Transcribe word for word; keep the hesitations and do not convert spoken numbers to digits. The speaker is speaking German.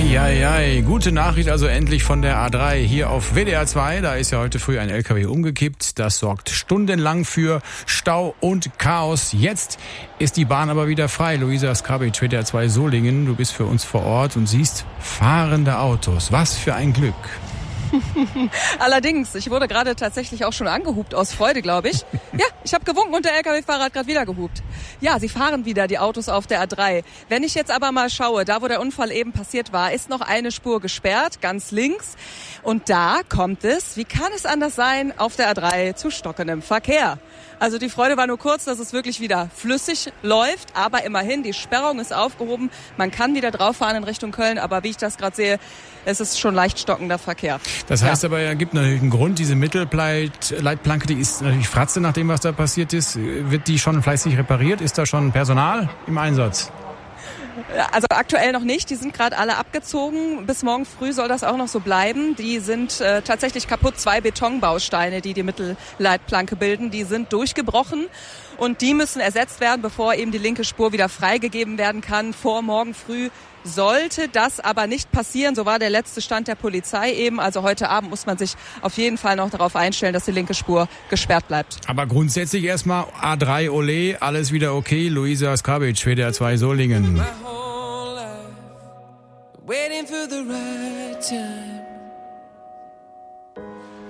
Eieiei, gute Nachricht also endlich von der A drei hier auf W D R zwei. Da ist ja heute früh ein L K W umgekippt. Das sorgt stundenlang für Stau und Chaos. Jetzt ist die Bahn aber wieder frei. Luisa Skrabic, W D R zwei Solingen, du bist für uns vor Ort und siehst fahrende Autos. Was für ein Glück. Allerdings, ich wurde gerade tatsächlich auch schon angehupt aus Freude, glaube ich. Ja, ich habe gewunken und der L K W-Fahrer hat gerade wieder gehupt. Ja, sie fahren wieder, die Autos auf der A drei. Wenn ich jetzt aber mal schaue, da wo der Unfall eben passiert war, ist noch eine Spur gesperrt, ganz links. Und da kommt es, wie kann es anders sein, auf der A drei zu stockendem Verkehr. Also die Freude war nur kurz, dass es wirklich wieder flüssig läuft, aber immerhin, die Sperrung ist aufgehoben. Man kann wieder drauf fahren in Richtung Köln, aber wie ich das gerade sehe, es ist schon leicht stockender Verkehr. Das heißt ja. aber, es gibt natürlich einen Grund, diese Mittelleitplanke, die ist natürlich Fratze nach dem, was da passiert ist. Wird die schon fleißig repariert? Ist da schon Personal im Einsatz? Also aktuell noch nicht, die sind gerade alle abgezogen. Bis morgen früh soll das auch noch so bleiben. Die sind äh, tatsächlich kaputt. Zwei Betonbausteine, die die Mittelleitplanke bilden, die sind durchgebrochen. Und die müssen ersetzt werden, bevor eben die linke Spur wieder freigegeben werden kann. Vor morgen früh sollte das aber nicht passieren. So war der letzte Stand der Polizei eben. Also heute Abend muss man sich auf jeden Fall noch darauf einstellen, dass die linke Spur gesperrt bleibt. Aber grundsätzlich erstmal A drei Ole, alles wieder okay. Luisa Skrabic, W D R zwei Solingen. Waiting for the right time.